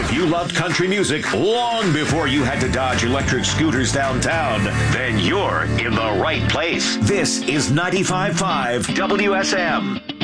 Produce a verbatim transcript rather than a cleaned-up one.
If you loved country music long before you had to dodge electric scooters downtown, then you're in the right place. This is ninety-five point five W S M.